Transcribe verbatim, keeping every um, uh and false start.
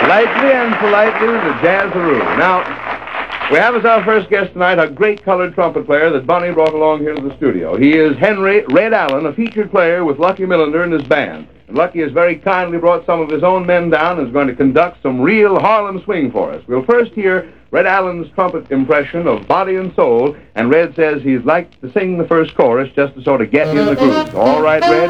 Lightly and politely, the Jazzaroo. Now, we have as our first guest tonight a great colored trumpet player that Bunny brought along here to the studio. He is Henry Red Allen, a featured player with Lucky Millender and his band. And Lucky has very kindly brought some of his own men down and is going to conduct some real Harlem swing for us. We'll first hear Red Allen's trumpet impression of Body and Soul, and Red says he'd like to sing the first chorus just to sort of get in the groove. All right, Red.